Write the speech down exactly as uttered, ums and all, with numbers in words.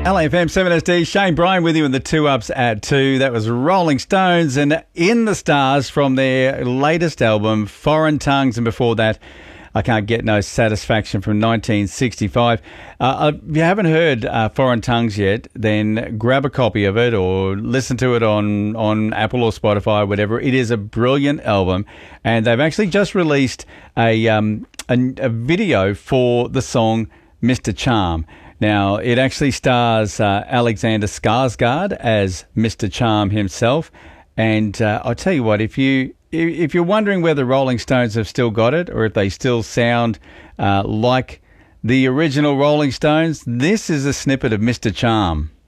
L A F M seven S D, Shane Bryan with you in the two ups at two. That was Rolling Stones and In the Stars from their latest album, Foreign Tongues, and before that, I Can't Get No Satisfaction from nineteen sixty-five. Uh, if you haven't heard uh, Foreign Tongues yet, then grab a copy of it or listen to it on, on Apple or Spotify or whatever. It is a brilliant album, and they've actually just released a, um, a, a video for the song Mister Charm. Now, it actually stars uh, Alexander Skarsgård as Mister Charm himself. And uh, I'll tell you what, if, you, if you're wondering whether Rolling Stones have still got it or if they still sound uh, like the original Rolling Stones, this is a snippet of Mister Charm.